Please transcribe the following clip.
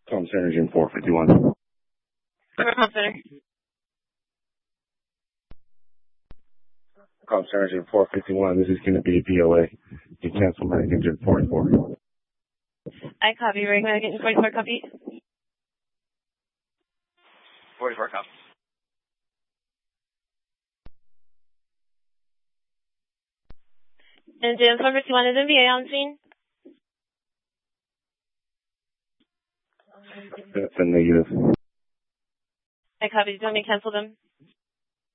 Com Center, Jim 451. Com Center. Com Center, Jim 451. This is going to be a POA. You cancel my engine 44. I copy. We're going to get 44 copy. 44 copy. Engine 451 is NVA on scene. That's a negative. I copy. Do you want me to cancel them?